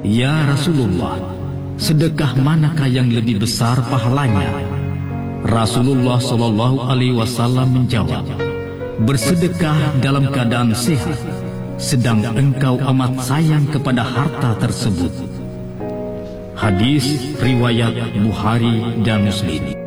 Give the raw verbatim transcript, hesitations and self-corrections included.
"Ya Rasulullah, sedekah manakah yang lebih besar pahalanya?" Rasulullah Shallallahu Alaihi Wasallam menjawab, "Bersedekah dalam keadaan sehat, sedang engkau amat sayang kepada harta tersebut." Hadis riwayat Bukhari dan Muslim.